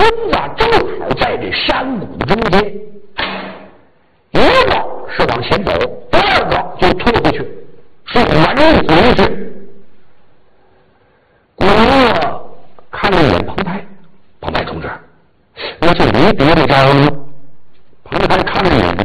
子正好在这山谷中间，一个是往前走，第二个就退回去，是缓步回去。古乐看了一眼彭泰，彭泰同志，我就没别的招了。彭泰看了一眼